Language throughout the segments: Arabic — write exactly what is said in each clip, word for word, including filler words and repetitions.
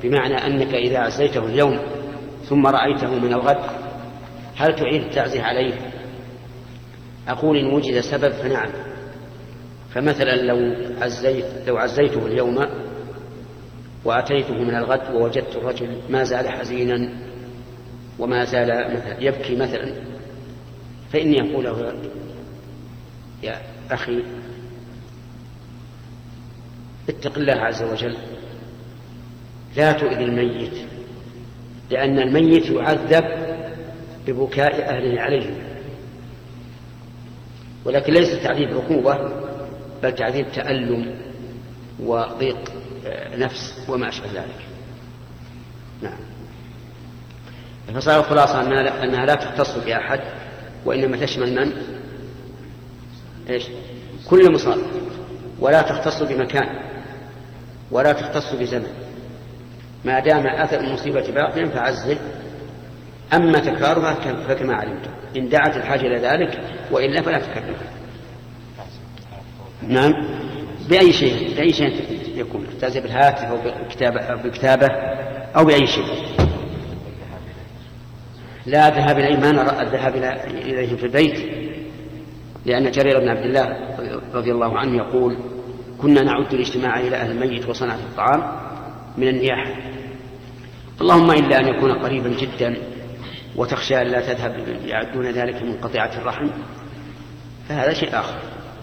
بمعنى أنك إذا عزيته اليوم ثم رأيته من الغد هل تعيد التعزية عليه؟ أقول إن وجد سبب فنعم. فمثلا لو عزيت لو عزيته اليوم وأتيته من الغد ووجدت الرجل ما زال حزينا وما زال مثلا يبكي مثلا، فإني أقول له يا أخي اتق الله عز وجل، لا تؤذي الميت، لأن الميت يعذب ببكاء أهله عليه، ولكن ليس تعذيب عقوبة بل تعذيب تألم وضيق نفس وما أشبه ذلك. نعم. فصار الخلاصة أنها لا تختص بأحد وإنما تشمل من؟ إيش؟ كل مصاب، ولا تختص بمكان ولا تختص بزمن، ما دام أثر المصيبة باقيا فعزه. أما تكرارها فكما علمت إن دعت الحاجة إلى ذلك، وإلا فلا تكررها. نعم. بأي شيء بأي شيء يكون، تعزيه بالهاتف أو بكتابة أو بكتابة أو بأي شيء. لا ذهاب إليه، ما نرى الذهاب إليهم في البيت، لأن جرير بن عبد الله رضي الله عنه يقول كنا نعد الاجتماع إلى أهل الميت وصنعة الطعام من النياحة، اللهم إلا أن يكون قريبا جدا وتخشى أن لا تذهب يعدون ذلك من قطيعة الرحم، فهذا شيء آخر.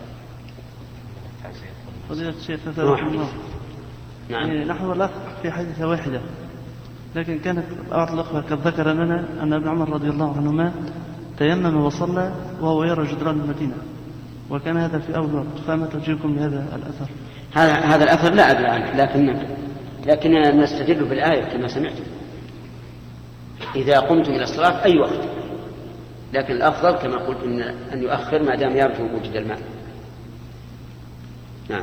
فضيلة الشيخ نعم. نحن الأخ في حديثة واحدة، لكن كانت بعض الأخوة قد ذكر لنا أن ابن عمر رضي الله عنهما تيمم وصلى وهو يرى جدران المدينة، وكان هذا في أول وقت، فما ترجيكم لهذا الأثر؟ هذا هذا الأثر لا أدري عنه، لكن لكن نستدل بالآية كما سمعت إذا قمتم إلى الصلاة أي وقت، لكن الأفضل كما قلت إن أن يؤخر ما دام يرجو وجود الماء. نعم.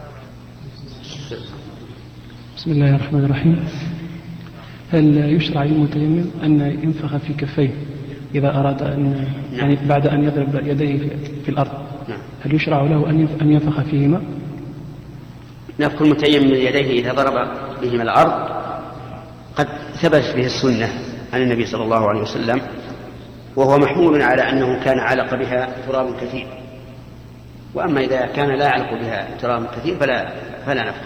بسم الله الرحمن الرحيم. هل يشرع للمتيمم أن ينفخ في كفيه إذا أراد أن يعني بعد أن يضرب يديه في الأرض؟ نعم. هل يشرع له أن ينفخ فيهما؟ نفخ المتيمم من يديه إذا ضرب بهما الأرض قد ثبت به السنة عن النبي صلى الله عليه وسلم، وهو محمول على أنه كان علق بها تراب كثير، وأما إذا كان لا يعلق بها تراب كثير فلا فلا نفخ.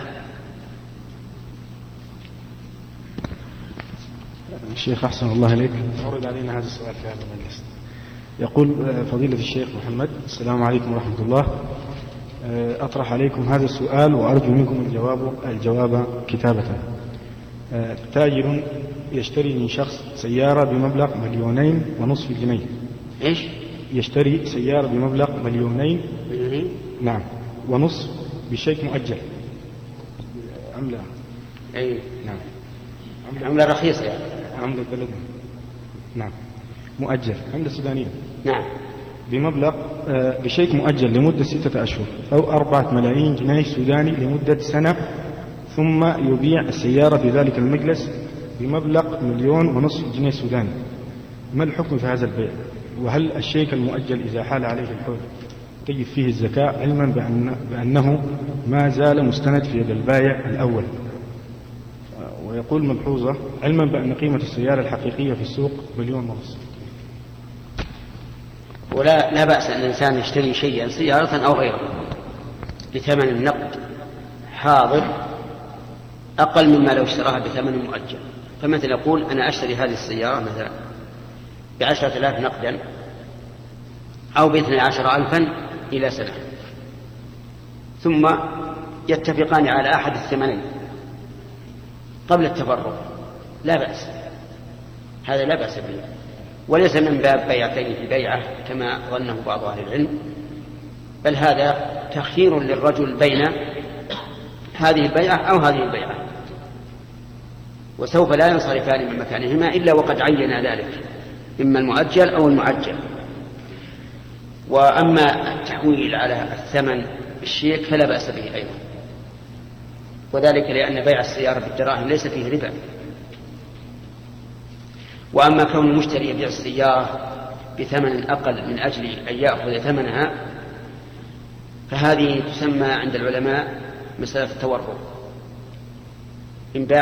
الشيخ أحسن الله إليك، أورد علينا هذا السؤال في هذا المجلس. يقول فضيلة الشيخ محمد: السلام عليكم ورحمة الله، أطرح عليكم هذا السؤال وأرجو منكم الجواب الجواب كتابة. تاجر يشتري من شخص سيارة بمبلغ مليونين ونصف جنيه. إيش؟ يشتري سيارة بمبلغ مليونين مليونين نعم ونصف بشيك مؤجل، عملة. أي نعم، عملة رخيصة يعني. عملة بلدنا. نعم، مؤجل، عملة سودانية. نعم. بمبلغ آه بشيك مؤجل لمدة ستة أشهر أو أربعة ملايين جنيه سوداني لمدة سنة، ثم يبيع السيارة في ذلك المجلس بمبلغ مليون ونصف جنيه سوداني. ما الحكم في هذا البيع؟ وهل الشيك المؤجل إذا حال عليه الحول تجب فيه الزكاة، علما بأن بأنه ما زال مستند في يد البائع الأول؟ ويقول ملحوظة: علما بأن قيمة السيارة الحقيقية في السوق مليون ونصف. ولا لا بأس أن الإنسان يشتري شيئا سيارة أو غيره بثمن النقد حاضر أقل مما لو اشتراها بثمن مؤجل. فمثل يقول أنا أشتري هذه السيارة مثلا بعشرة آلاف نقدا أو باثنى عشر ألفا إلى سنة، ثم يتفقان على أحد الثمنين قبل التفرق، لا بأس، هذا لا بأس به، وليس من باب بيعتين في بيعة كما ظنه بعض أهل العلم، بل هذا تخيير للرجل بين هذه البيعة أو هذه البيعة، وسوف لا ينصرفان من مكانهما إلا وقد عين ذلك، إما المؤجل أو المعجل. وأما التحويل على الثمن بالشيك فلا بأس به أيضا، وذلك لأن بيع السيارة بالدراهم ليس فيه ربا. وأما كون المشتري يبيع السيارة بثمن أقل من أجل أن يأخذ ثمنها فهذه تسمى عند العلماء مسألة التورط. إن باع